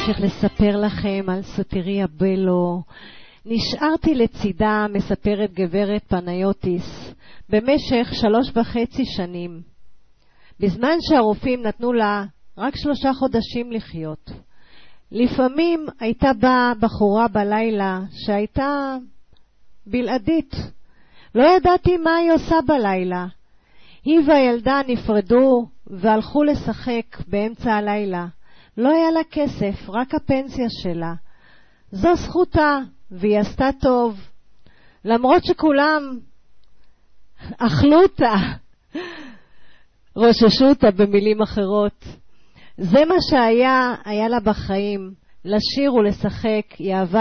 להמשיך לספר לכם על סוטריה בלו. נשארתי לצידה, מספרת גברת פניוטיס, במשך 3.5 שנים. בזמן שהרופאים נתנו לה רק 3 חודשים לחיות. לפעמים הייתה באה בחורה בלילה שהייתה בלעדית. לא ידעתי מה היא עושה בלילה. היא והילדה נפרדו והלכו לשחק באמצע הלילה. לא היה לה כסף, רק הפנסיה שלה. זו זכותה, והיא עשתה טוב. למרות שכולם אכלו אותה, רוששו אותה במילים אחרות. זה מה שהיה לה בחיים, לשיר ולשחק. היא אהבה